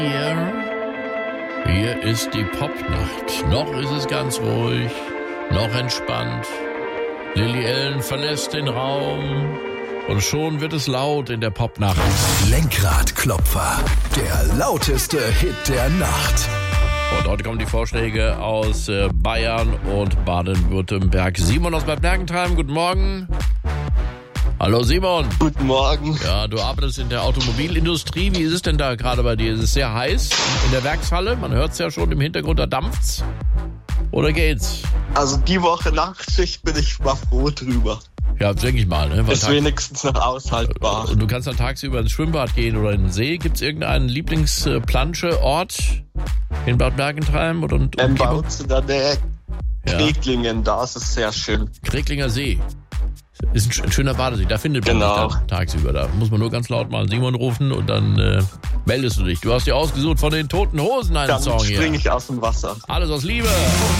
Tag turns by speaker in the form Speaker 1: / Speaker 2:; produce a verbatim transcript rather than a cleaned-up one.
Speaker 1: Hier, hier ist die Popnacht. Noch ist es ganz ruhig, noch entspannt. Lily Allen verlässt den Raum und schon wird es laut in der Popnacht.
Speaker 2: Lenkradklopfer, der lauteste Hit der Nacht.
Speaker 1: Und heute kommen die Vorschläge aus äh, Bayern und Baden-Württemberg. Simon aus Bad Mergentheim, guten Morgen. Hallo Simon.
Speaker 3: Guten Morgen.
Speaker 1: Ja, du arbeitest in der Automobilindustrie. Wie ist es denn da gerade bei dir? Ist es sehr heiß in der Werkshalle? Man hört es ja schon im Hintergrund, da dampft's. Oder geht's?
Speaker 3: Also die Woche Nachtschicht bin ich mal froh drüber.
Speaker 1: Ja, denke ich mal. Ne?
Speaker 3: Ist
Speaker 1: Tag-
Speaker 3: wenigstens noch aushaltbar.
Speaker 1: Und du kannst dann tagsüber ins Schwimmbad gehen oder in den See. Gibt es irgendeinen Lieblingsplansche-Ort in Bad Mergentheim? Oder und
Speaker 3: Ähm, bei
Speaker 1: Umgebung?
Speaker 3: uns in der Nähe
Speaker 1: Ja.
Speaker 3: Kreglingen, da ist es sehr schön.
Speaker 1: Kreglinger See. Ist ein, sch- ein schöner Badesee. Da findet man
Speaker 3: Genau.
Speaker 1: dich dann tagsüber. Da muss man nur ganz laut mal Simon rufen und dann äh, meldest du dich. Du hast dir ausgesucht von den Toten Hosen einen
Speaker 3: Dann
Speaker 1: Song hier.
Speaker 3: springe ich aus dem Wasser.
Speaker 1: Alles aus Liebe.